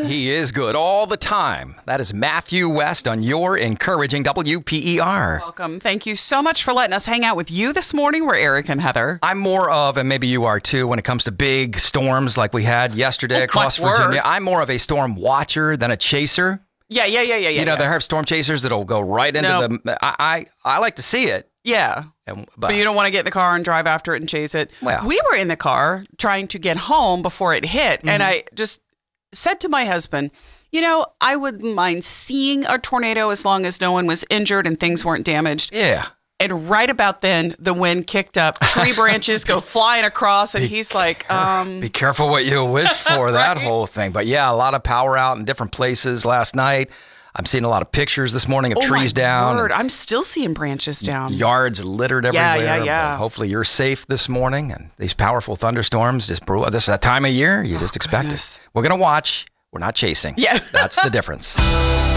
He is good all the time. That is Matthew West on your encouraging WPER. Welcome. Thank you so much for letting us hang out with you this morning. We're Eric and Heather. I'm more of, and maybe you are too, when it comes to big storms like we had yesterday across Virginia. I'm more of a storm watcher than a chaser. Yeah. You know, there are storm chasers that'll go right into the... I like to see it. Yeah. But you don't want to get in the car and drive after it and chase it. Well, we were in the car trying to get home before it hit. And I just said to my husband, you know, I wouldn't mind seeing a tornado as long as no one was injured and things weren't damaged. Yeah. And right about then, the wind kicked up, tree branches go flying across, and he's like, Be careful what you wish for, that whole thing. But yeah, a lot of power out in different places last night. I'm seeing a lot of pictures this morning of trees down. Word. I'm still seeing branches down. Yards littered everywhere. Yeah. But hopefully you're safe this morning. And these powerful thunderstorms, this is that time of year you just expect it. We're going to watch. We're not chasing. Yeah. That's the difference.